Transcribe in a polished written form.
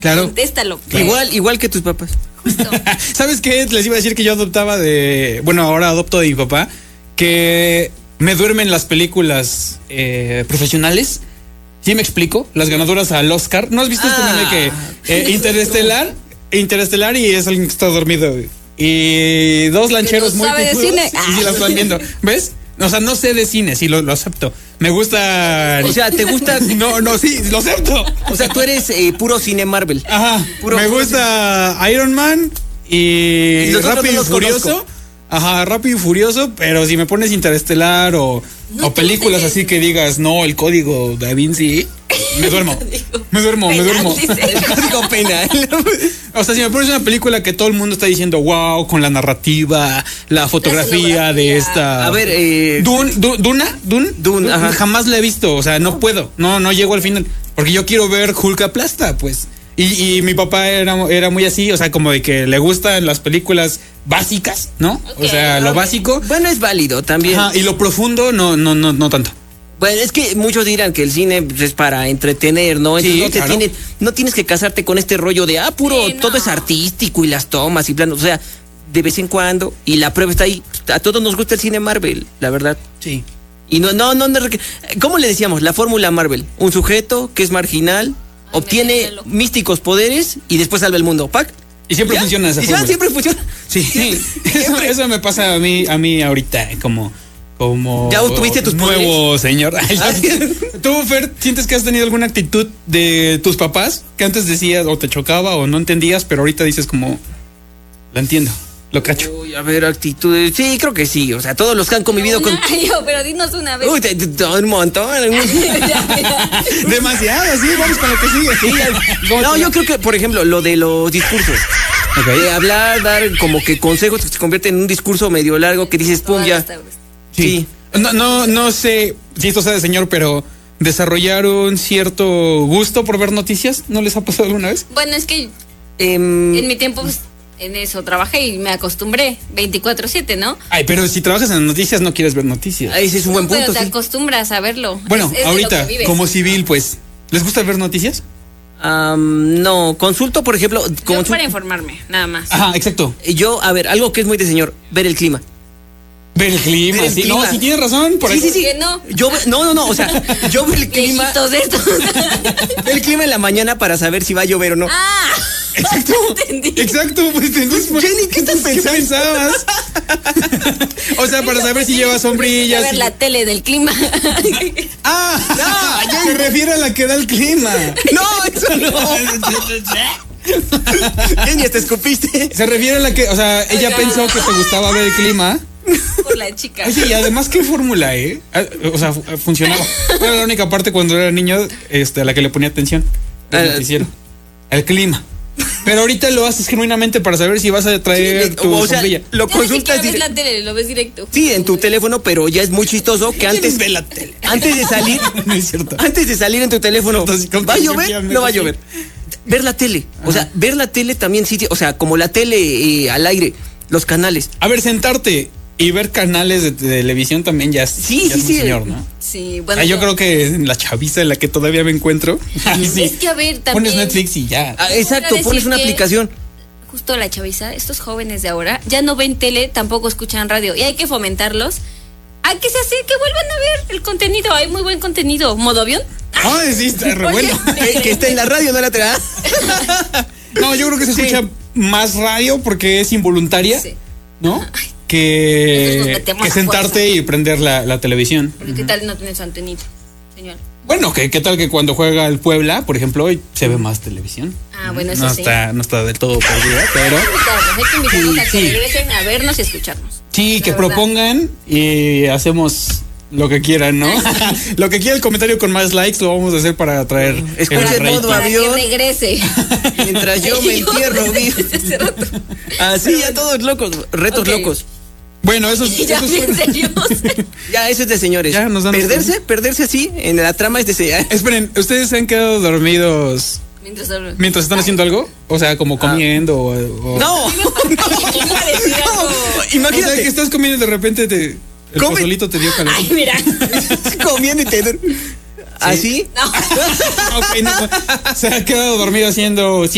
Claro. Contéstalo. Igual que tus papás. Justo. ¿Sabes qué? Les iba a decir que yo adoptaba ahora adopto de mi papá, que me duermen las películas profesionales. ¿Sí me explico? Las ganadoras al Oscar. ¿No has visto este meme que Interestelar y es alguien que está dormido? Y dos lancheros muy sabe de picudos, cine. y sí la están viendo. ¿Ves? O sea, no sé de cine, sí lo acepto. Me gusta. O sea, ¿te gusta? No, sí, lo acepto. O sea, tú eres puro cine Marvel. Ajá. Me gusta Iron Man y los otros Rápido no y los Furioso. conozco. Ajá, Rápido y Furioso, pero si me pones Interestelar o películas así que digas, no, el código Da Vinci, me duermo. Me duermo. El código penal. O sea, si me pones una película que todo el mundo está diciendo, wow, con la narrativa, la fotografía de esta. A ver, Dune, ajá. jamás la he visto, o sea, no puedo, no llego al final, porque yo quiero ver Hulk aplasta, pues. Y mi papá era muy así, o sea, como de que le gustan las películas básicas, ¿no? Okay, o sea, lo básico. Bueno, es válido también. Ajá, y lo profundo, no tanto. Bueno, es que muchos dirán que el cine es para entretener, ¿no? Entonces Sí, claro. no tienes que casarte con este rollo de, puro, Sí, no. todo es artístico y las tomas y planos. O sea, de vez en cuando, y la prueba está ahí. A todos nos gusta el cine Marvel, la verdad. Sí. Y no, ¿cómo le decíamos? La fórmula Marvel. Un sujeto que es marginal, obtiene místicos poderes y después salva el mundo. ¡Pac! Y siempre ¿Ya? funciona esa ¿Y fórmula. ya siempre funciona? Sí. Eso me pasa a mí ahorita, como ¿Ya obtuviste tus nuevo señor. ¿Tú, Fer, sientes que has tenido alguna actitud de tus papás que antes decías o te chocaba o no entendías, pero ahorita dices como, la entiendo, lo cacho? Uy, a ver, actitudes. Sí, creo que sí. O sea, todos los que han convivido con. Pero dinos una vez. Uy, un montón. Demasiado, sí, vamos con lo que sigue. No, yo creo que, por ejemplo, lo de los discursos. Okay. Hablar, dar como que consejos que se convierten en un discurso medio largo que dices, pum, ya. Sí. No sé si esto sea de señor, pero desarrollar un cierto gusto por ver noticias, ¿no les ha pasado alguna vez? Bueno, es que en mi tiempo pues, en eso trabajé y me acostumbré 24/7, ¿no? Ay, pero si trabajas en noticias no quieres ver noticias. Ese es un buen punto, Pero te sí. acostumbras a verlo. Bueno, Es de lo ahorita, que vives. como civil, pues, ¿les gusta ver noticias? No, consulto, por ejemplo. Yo para informarme, nada más. Ajá, exacto. Yo, a ver, algo que es muy de señor, ver el clima. Ver el clima, Ver el sí. clima. No, sí tienes razón. Por Sí, ahí. sí, sí. ¿Por qué no? No, o sea, yo veo el clima. Viejitos estos. Veo el clima en la mañana para saber si va a llover o no. Exacto. Entendí. Exacto, pues Jenny, ¿qué estás pensando? pensabas? O sea, para saber si lleva A sombrillas. ver la tele del clima. Se refiere a la que da el clima. No, eso no. Jenny, te escupiste. Se refiere a la que, o sea, ella Ajá. pensó que te gustaba ver el clima. Por la chica. Oye, y además, ¿qué fórmula, O sea, funcionaba. Era la única parte cuando era niño, a la que le ponía atención. El noticiero. El clima. Pero ahorita lo haces genuinamente para saber si vas a traer tu o sea, sombrilla. lo Ya ni consultas siquiera ves la tele, lo ves directo. Sí, en tu teléfono, pero ya es muy chistoso que antes ve la tele? antes de salir, No es cierto. antes de salir en tu teléfono, Entonces, ¿va a llover? No va a sí. llover. Ver la tele, o sea, ver la tele también sí, o sea, como la tele al aire, los canales. A ver, sentarte y ver canales de televisión también ya es, Sí, ya sí, es muy sí. señor, ¿no? Sí, bueno. Yo creo que en la chaviza en la que todavía me encuentro. ahí sí. Es que a ver, también. Pones Netflix y ya. Exacto, Decir pones una que- aplicación. Justo la chaviza, estos jóvenes de ahora ya no ven tele, tampoco escuchan radio y hay que fomentarlos a que que vuelvan a ver el contenido. Hay muy buen contenido. ¿Modo avión? Ay, sí, está re Oye. bueno. Que está en la radio, no la trae. No, yo creo que se escucha más radio porque es involuntaria, Sí. ¿no? Eso es Que, donde te que mueves sentarte fuerza. y prender la televisión. Porque ¿qué tal no tienes su antenita, señor? Bueno, ¿qué tal que cuando juega el Puebla, por ejemplo, hoy se ve más televisión? Ah, bueno, eso No sí. no está del todo perdida, pero Hay que invitarlos a que Sí. regresen a vernos y escucharnos. sí, La que verdad. propongan y hacemos lo que quieran, ¿no? Lo que quiera el comentario con más likes lo vamos a hacer para traer Escuchen el rating. modo Para avión. que regrese. Mientras yo me entierro, vivo. Hace rato. Así, ya todos locos, retos Ok. locos. Bueno, eso es Ya bien serios. Ya, eso es de señores. Ya nos dan- Perderse así, en la trama es de señores. Esperen, ¿ustedes se han quedado dormidos Mientras hablo. mientras están haciendo algo? O sea, como comiendo o... No, Iba a decir algo. O sea, imagínate, que estás comiendo y de repente el Come- pozolito te dio calor. Ay, mira. comiendo y te... ¿Así? No. Ok, no, se ha quedado dormido haciendo